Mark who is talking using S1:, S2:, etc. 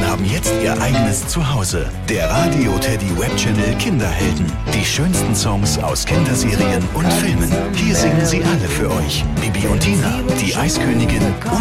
S1: haben jetzt ihr eigenes Zuhause. Der Radio Teddy Webchannel Kinderhelden. Die schönsten Songs aus Kinderserien und Filmen. Hier singen sie alle für euch. Bibi und Tina, die Eiskönigin